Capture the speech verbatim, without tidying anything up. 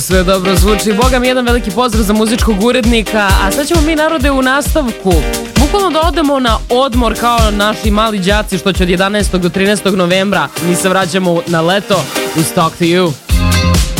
Sve dobro zvuči. Boga mi, jedan veliki pozdrav za muzičkog urednika. A sad ćemo mi, narode, u nastavku bukvalno da odemo na odmor kao naši mali đaci, što će od jedanaestog do trinaestog novembra. Mi se vraćamo na leto uz Talk to You.